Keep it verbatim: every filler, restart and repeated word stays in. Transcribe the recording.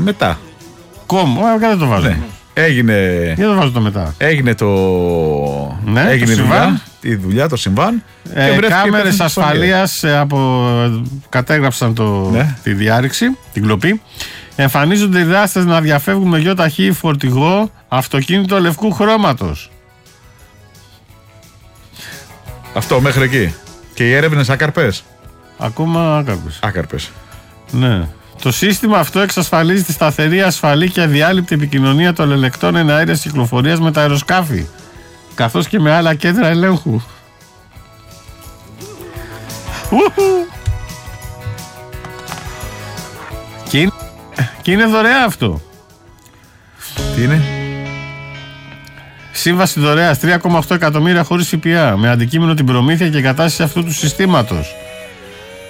μετά. Κόμμα, δεν το βάζω. Ναι. Έγινε. Δεν το βάζω το μετά. Έγινε το. Ναι, έγινε το δουλειά, η δουλειά, το συμβάν. Ε, κάμερες ασφαλείας ε, από... κατέγραψαν το... ναι. τη διάρρηξη, την κλοπή. Εμφανίζονται οι δράστες να διαφεύγουν με γιοταχή φορτηγό αυτοκίνητο λευκού χρώματος. Αυτό μέχρι εκεί. Και οι έρευνες άκαρπες. Ακόμα άκαρπες. Άκαρπες. Ναι. Το σύστημα αυτό εξασφαλίζει τη σταθερή, ασφαλή και αδιάλειπτη επικοινωνία των ελεκτών εναέρειας κυκλοφορίας με τα αεροσκάφη, καθώς και με άλλα κέντρα ελέγχου. Και είναι, και είναι δωρεά αυτό. Τι είναι? Σύμβαση δωρεάς τρία κόμμα οκτώ εκατομμύρια χωρίς ΦΠΑ, με αντικείμενο την προμήθεια και εγκατάσταση αυτού του συστήματος.